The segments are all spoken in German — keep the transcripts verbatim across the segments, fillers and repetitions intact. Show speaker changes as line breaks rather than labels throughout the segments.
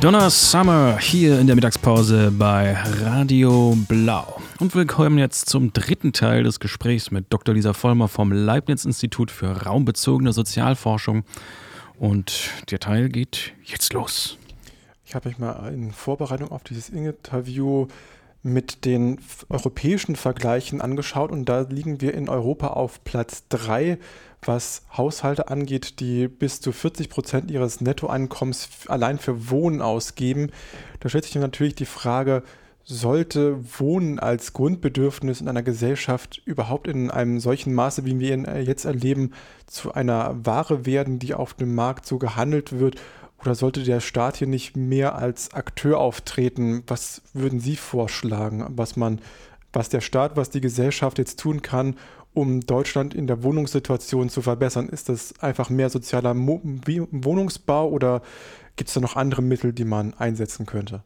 Donna Summer hier in der Mittagspause bei Radio Blau. Und wir kommen jetzt zum dritten Teil des Gesprächs mit Doktor Lisa Vollmer vom Leibniz-Institut für raumbezogene Sozialforschung. Und der Teil geht jetzt los.
Ich habe mich mal in Vorbereitung auf dieses Interview mit den europäischen Vergleichen angeschaut und da liegen wir in Europa auf Platz drei, was Haushalte angeht, die bis zu vierzig Prozent ihres Nettoeinkommens allein für Wohnen ausgeben. Da stellt sich natürlich die Frage, sollte Wohnen als Grundbedürfnis in einer Gesellschaft überhaupt in einem solchen Maße, wie wir ihn jetzt erleben, zu einer Ware werden, die auf dem Markt so gehandelt wird? Oder sollte der Staat hier nicht mehr als Akteur auftreten? Was würden Sie vorschlagen, was man, was der Staat, was die Gesellschaft jetzt tun kann, um Deutschland in der Wohnungssituation zu verbessern? Ist das einfach mehr sozialer Mo- Wohnungsbau oder gibt es da noch andere Mittel, die man einsetzen könnte?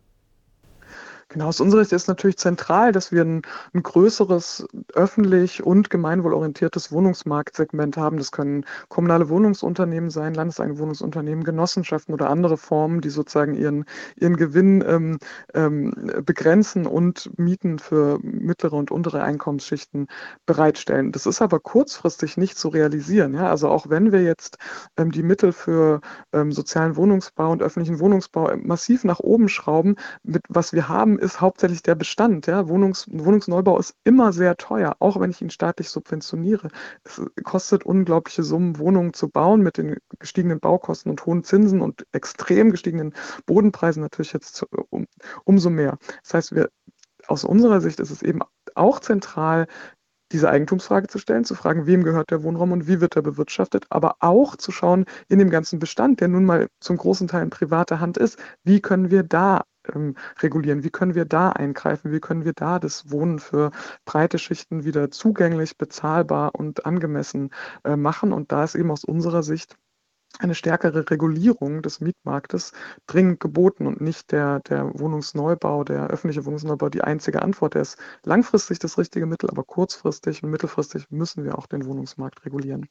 Genau, aus unserer Sicht ist natürlich zentral, dass wir ein, ein größeres öffentlich und gemeinwohlorientiertes Wohnungsmarktsegment haben. Das können kommunale Wohnungsunternehmen sein, landeseigene Wohnungsunternehmen, Genossenschaften oder andere Formen, die sozusagen ihren, ihren Gewinn ähm, ähm, begrenzen und Mieten für mittlere und untere Einkommensschichten bereitstellen. Das ist aber kurzfristig nicht zu realisieren. Ja? Also auch wenn wir jetzt ähm, die Mittel für ähm, sozialen Wohnungsbau und öffentlichen Wohnungsbau massiv nach oben schrauben, mit was wir haben, ist hauptsächlich der Bestand. Ja? Wohnungs Wohnungsneubau ist immer sehr teuer, auch wenn ich ihn staatlich subventioniere. Es kostet unglaubliche Summen, Wohnungen zu bauen mit den gestiegenen Baukosten und hohen Zinsen und extrem gestiegenen Bodenpreisen natürlich jetzt zu, um, umso mehr. Das heißt, wir, aus unserer Sicht ist es eben auch zentral, diese Eigentumsfrage zu stellen, zu fragen, wem gehört der Wohnraum und wie wird er bewirtschaftet, aber auch zu schauen in dem ganzen Bestand, der nun mal zum großen Teil in privater Hand ist, wie können wir da ähm, regulieren, wie können wir da eingreifen, wie können wir da das Wohnen für breite Schichten wieder zugänglich, bezahlbar und angemessen äh, machen. Und da ist eben aus unserer Sicht eine stärkere Regulierung des Mietmarktes dringend geboten und nicht der, der Wohnungsneubau, der öffentliche Wohnungsneubau die einzige Antwort. Der ist langfristig das richtige Mittel, aber kurzfristig und mittelfristig müssen wir auch den Wohnungsmarkt regulieren.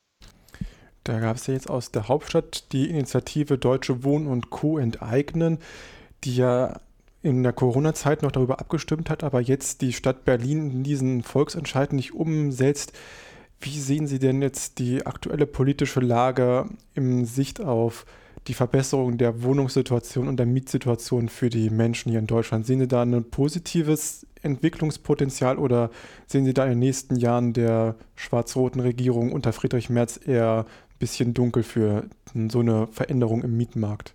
Da gab es ja jetzt aus der Hauptstadt die Initiative Deutsche Wohnen und Co. enteignen, die ja in der Corona-Zeit noch darüber abgestimmt hat, aber jetzt die Stadt Berlin diesen Volksentscheid nicht umsetzt. Wie sehen Sie denn jetzt die aktuelle politische Lage in Sicht auf die Verbesserung der Wohnungssituation und der Mietsituation für die Menschen hier in Deutschland? Sehen Sie da ein positives Entwicklungspotenzial oder sehen Sie da in den nächsten Jahren der schwarz-roten Regierung unter Friedrich Merz eher ein bisschen dunkel für so eine Veränderung im Mietmarkt?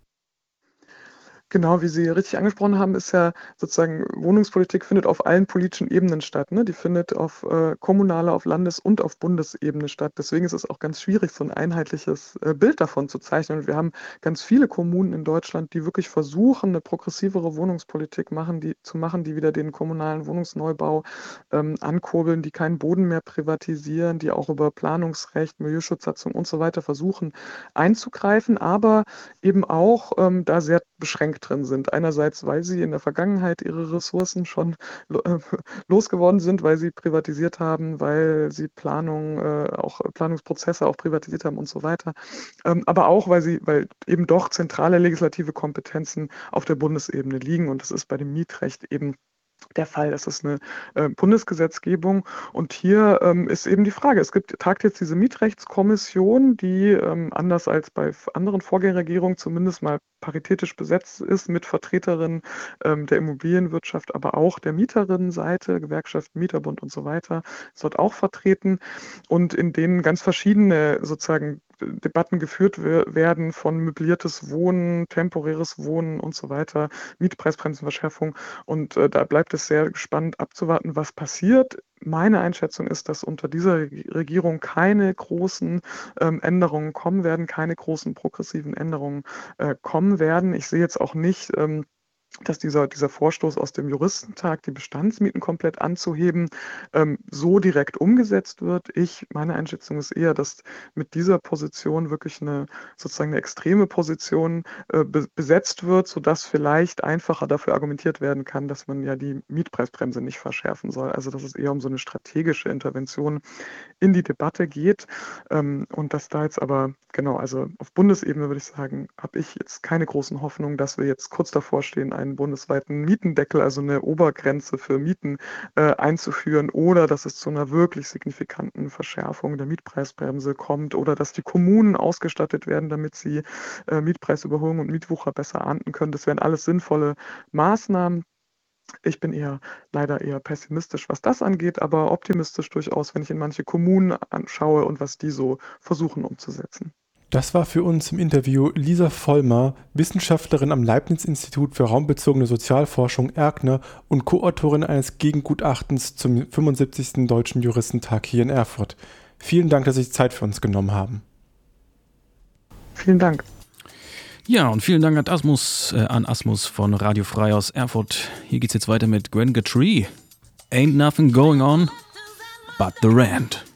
Genau, wie Sie richtig angesprochen haben, ist ja sozusagen Wohnungspolitik findet auf allen politischen Ebenen statt. Ne? Die findet auf äh, kommunaler, auf Landes- und auf Bundesebene statt. Deswegen ist es auch ganz schwierig, so ein einheitliches äh, Bild davon zu zeichnen. Und wir haben ganz viele Kommunen in Deutschland, die wirklich versuchen, eine progressivere Wohnungspolitik machen, die, zu machen, die wieder den kommunalen Wohnungsneubau ähm, ankurbeln, die keinen Boden mehr privatisieren, die auch über Planungsrecht, Milieuschutzsatzung und so weiter versuchen einzugreifen, aber eben auch ähm, da sehr beschränkt drin sind. Einerseits, weil sie in der Vergangenheit ihre Ressourcen schon äh, losgeworden sind, weil sie privatisiert haben, weil sie Planung, äh, auch Planungsprozesse auch privatisiert haben und so weiter. Ähm, aber auch, weil sie, weil eben doch zentrale legislative Kompetenzen auf der Bundesebene liegen. Und das ist bei dem Mietrecht eben der Fall. Das ist eine äh, Bundesgesetzgebung. Und hier ähm, ist eben die Frage, es gibt, tagt jetzt diese Mietrechtskommission, die ähm, anders als bei anderen Vorgängerregierungen zumindest mal paritätisch besetzt ist mit Vertreterinnen ähm, der Immobilienwirtschaft, aber auch der Mieterinnenseite, Gewerkschaften, Mieterbund und so weiter, ist dort auch vertreten und in denen ganz verschiedene sozusagen Debatten geführt werden von möbliertes Wohnen, temporäres Wohnen und so weiter, Mietpreisbremsenverschärfung. Und äh, da bleibt es sehr spannend abzuwarten, was passiert. Meine Einschätzung ist, dass unter dieser Regierung keine großen ähm, Änderungen kommen werden, keine großen progressiven Änderungen äh, kommen werden. Ich sehe jetzt auch nicht, ähm, dass dieser, dieser Vorstoß aus dem Juristentag, die Bestandsmieten komplett anzuheben, ähm, so direkt umgesetzt wird. Ich, meine Einschätzung ist eher, dass mit dieser Position wirklich eine sozusagen eine extreme Position äh, be besetzt wird, sodass vielleicht einfacher dafür argumentiert werden kann, dass man ja die Mietpreisbremse nicht verschärfen soll. Also dass es eher um so eine strategische Intervention in die Debatte geht. Ähm, und dass da jetzt aber, genau, also auf Bundesebene würde ich sagen, habe ich jetzt keine großen Hoffnungen, dass wir jetzt kurz davor stehen, einen bundesweiten Mietendeckel, also eine Obergrenze für Mieten äh, einzuführen oder dass es zu einer wirklich signifikanten Verschärfung der Mietpreisbremse kommt oder dass die Kommunen ausgestattet werden, damit sie äh, Mietpreisüberholung und Mietwucher besser ahnden können. Das wären alles sinnvolle Maßnahmen. Ich bin eher leider eher pessimistisch, was das angeht, aber optimistisch durchaus, wenn ich in manche Kommunen anschaue und was die so versuchen umzusetzen.
Das war für uns im Interview Lisa Vollmer, Wissenschaftlerin am Leibniz-Institut für raumbezogene Sozialforschung Erkner und Co-Autorin eines Gegengutachtens zum fünfundsiebzigsten Deutschen Juristentag hier in Erfurt. Vielen Dank, dass Sie sich Zeit für uns genommen haben.
Vielen Dank.
Ja, und vielen Dank an Asmus, äh, an Asmus von Radio Frei aus Erfurt. Hier geht's jetzt weiter mit Gwen Guthrie. Ain't nothing going on but the rent.